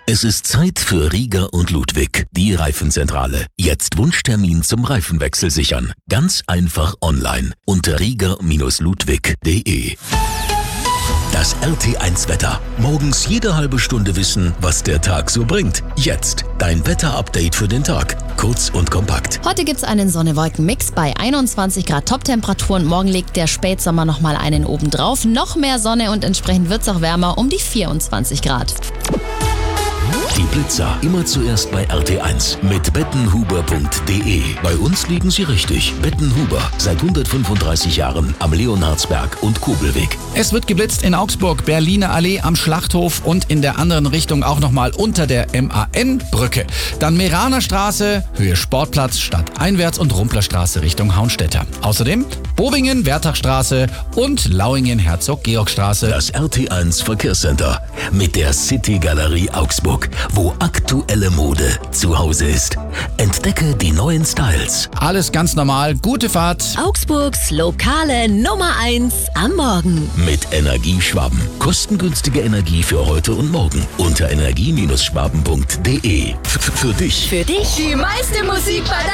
Es ist Zeit für Rieger und Ludwig, die Reifenzentrale. Jetzt Wunschtermin zum Reifenwechsel sichern. Ganz einfach online unter rieger-ludwig.de. Das RT1-Wetter. Morgens jede halbe Stunde wissen, was der Tag so bringt. Jetzt dein Wetter-Update für den Tag. Kurz und kompakt. Heute gibt's einen Sonne-Wolken-Mix bei 21 Grad Top-Temperaturen. Morgen legt der Spätsommer nochmal einen oben drauf. Noch mehr Sonne und entsprechend wird's auch wärmer um die 24 Grad. Die Blitzer immer zuerst bei RT1 mit bettenhuber.de. Bei uns liegen sie richtig. Bettenhuber, seit 135 Jahren am Leonhardsberg und Kobelweg. Es wird geblitzt in Augsburg, Berliner Allee am Schlachthof und in der anderen Richtung auch nochmal unter der MAN-Brücke. Dann Meraner Straße, Höhe Sportplatz, stadteinwärts und Rumplerstraße Richtung Haunstetter. Außerdem Bobingen, Wertachstraße und Lauingen-Herzog-Georg-Straße. Das RT1 Verkehrscenter mit der City Galerie Augsburg, wo aktuelle Mode zu Hause ist. Entdecke die neuen Styles. Alles ganz normal, gute Fahrt. Augsburgs lokale Nummer 1 am Morgen. Mit Energieschwaben. Kostengünstige Energie für heute und morgen. Unter energie-schwaben.de. Für dich. Für dich die meiste Musik bei